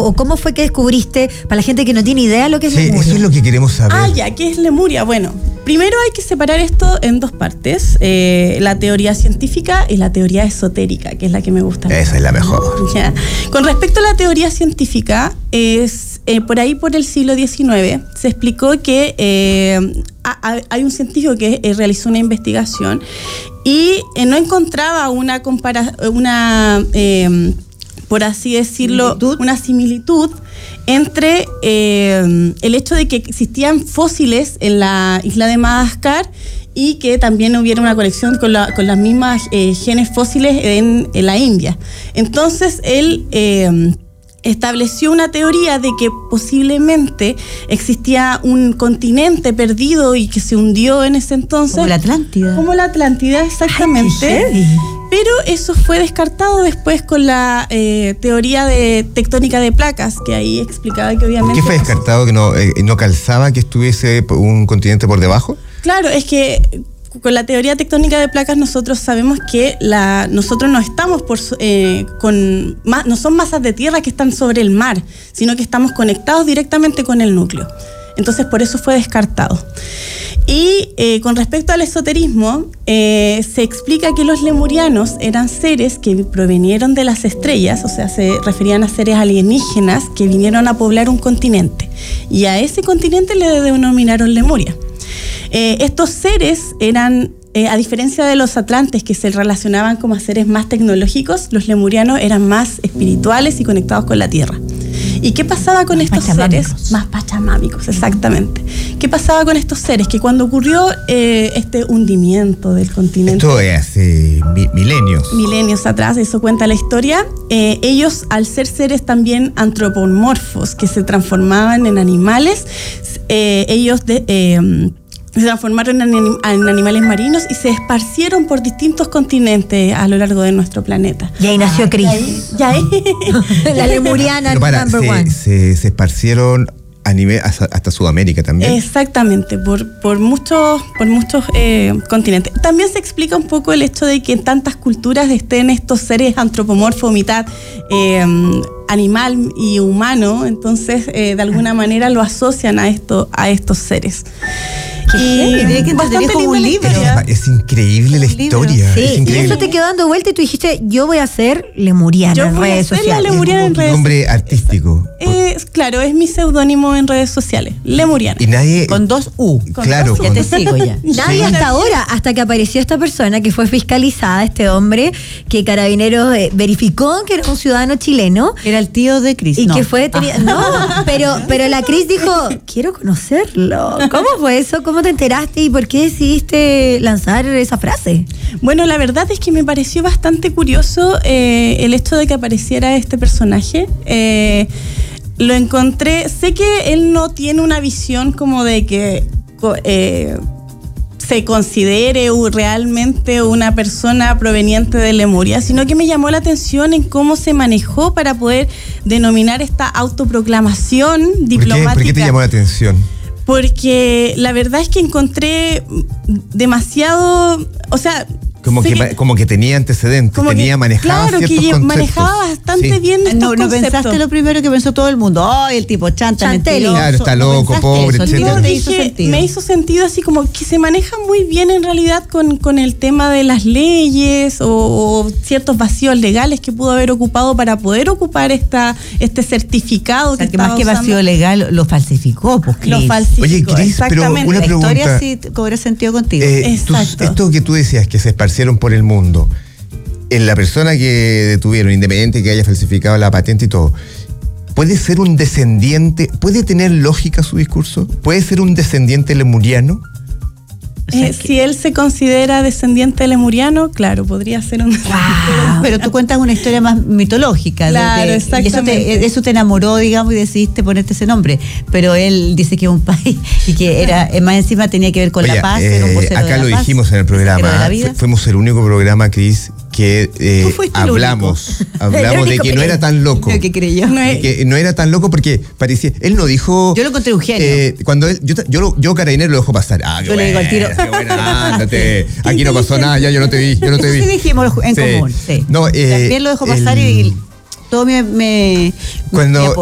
o cómo fue que descubriste, para la gente que no tiene idea lo que es Lemuria? Eso es lo que queremos saber. ¿Qué es Lemuria? Bueno, primero hay que separar esto en dos partes, la teoría científica y la teoría esotérica, que es la que me gusta. Esa es la mejor. ¿Ya? Con respecto a la teoría científica, por ahí por el siglo XIX se explicó que hay un científico que realizó una investigación y no encontraba por así decirlo, una similitud entre el hecho de que existían fósiles en la isla de Madagascar y que también hubiera una conexión con las mismas genes fósiles en la India. Entonces él estableció una teoría de que posiblemente existía un continente perdido y que se hundió en ese entonces. Como la Atlántida. Como la Atlántida, exactamente. Ay, pero eso fue descartado después con la teoría de tectónica de placas, que ahí explicaba que obviamente... ¿Por qué fue descartado que no calzaba que estuviese un continente por debajo? Claro, es que con la teoría tectónica de placas nosotros sabemos que nosotros no estamos no son masas de tierra que están sobre el mar, sino que estamos conectados directamente con el núcleo. Entonces por eso fue descartado. Y con respecto al esoterismo, se explica que los lemurianos eran seres que provenieron de las estrellas, o sea, se referían a seres alienígenas que vinieron a poblar un continente. Y a ese continente le denominaron Lemuria. Estos seres eran, a diferencia de los atlantes que se relacionaban como a seres más tecnológicos, los lemurianos eran más espirituales y conectados con la tierra. ¿Y qué pasaba con estos seres? Más pachamámicos, exactamente. ¿Qué pasaba con estos seres? Que cuando ocurrió este hundimiento del continente... Esto es hace milenios. Milenios atrás, eso cuenta la historia. Ellos, al ser seres también antropomorfos, que se transformaban en animales, ellos se transformaron en animales marinos y se esparcieron por distintos continentes a lo largo de nuestro planeta. Y ahí nació Cris. La lemuriana number one. Se esparcieron a nivel hasta Sudamérica también. Exactamente, por muchos continentes. También se explica un poco el hecho de que en tantas culturas estén estos seres antropomorfos, mitad animal y humano, entonces de alguna manera lo asocian a estos seres. Y bastante como un libro. Es increíble la historia. Sí, es increíble. Y eso te quedó dando vuelta y tú dijiste, yo voy a ser lemuriana en redes sociales. Lemuriana en redes nombre artístico. Claro, es mi seudónimo en redes sociales, Lemuriana. Y nadie... Con 2 U. Claro. Ya te sigo ya. Nadie hasta ahora, hasta que apareció esta persona que fue fiscalizada, este hombre, que Carabineros verificó que era un ciudadano chileno. Era el tío de Cris. Y que fue detenido. No, pero la Cris dijo, quiero conocerlo. ¿Cómo fue eso? ¿Cómo te enteraste y por qué decidiste lanzar esa frase? Bueno, la verdad es que me pareció bastante curioso el hecho de que apareciera este personaje. Lo encontré, sé que él no tiene una visión como de que se considere realmente una persona proveniente de Lemuria, sino que me llamó la atención en cómo se manejó para poder denominar esta autoproclamación diplomática. ¿Por qué te llamó la atención? Porque la verdad es que encontré demasiado, o sea... Como que tenía antecedentes, manejaba claro, ciertos conceptos. Manejaba bastante bien estos conceptos. No pensaste lo primero que pensó todo el mundo. ¡Ay, el tipo Chantelli! Claro, está loco, pobre, etcétera. Me hizo sentido así como que se maneja muy bien en realidad con el tema de las leyes o ciertos vacíos legales que pudo haber ocupado para poder ocupar este certificado. O sea, que más que vacío legal, lo falsificó. Pues, lo falsificó. Oye, Cris, pero una pregunta. La historia sí cobra sentido contigo. Exacto. Esto que tú decías, que se esparcieron por el mundo, en la persona que detuvieron, independiente que haya falsificado la patente y todo, ¿puede ser un descendiente? ¿Puede tener lógica su discurso? ¿Puede ser un descendiente lemuriano? Si él se considera descendiente lemuriano, claro, podría ser un... Wow. Pero tú cuentas una historia más mitológica. Claro, exactamente. Y eso te enamoró, digamos, y decidiste ponerte ese nombre. Pero él dice que es un país y que era, más encima tenía que ver con la paz. Era un vocero acá de lo la dijimos paz, en el programa. Fuimos el único programa, Cris, que hablamos de que no era tan loco. Lo que creyó. Que no era tan loco porque parecía... Él no dijo... Yo lo encontré un genio. Cuando él, yo Carabinero lo dejo pasar. Yo le digo al tiro. Qué buena, ándate. Aquí no pasó nada, ya yo no te vi. Sí dijimos en común. Sí. No, también lo dejo pasar y todo me cuando